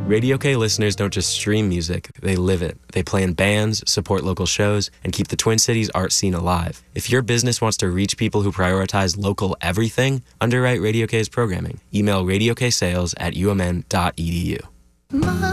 Radio K listeners don't just stream music, they live it. They play in bands, support local shows, and keep the Twin Cities art scene alive. If your business wants to reach people who prioritize local everything, underwrite Radio K's programming. Email radioksales@umn.edu.